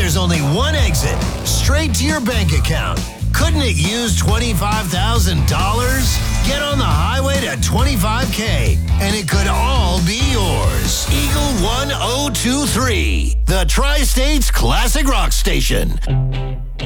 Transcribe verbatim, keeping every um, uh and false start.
there's only one exit, straight to your bank account. Couldn't it use twenty-five thousand dollars? Get on the highway to twenty-five K, and it could all be yours. Eagle one oh two three, the Tri-States Classic Rock Station.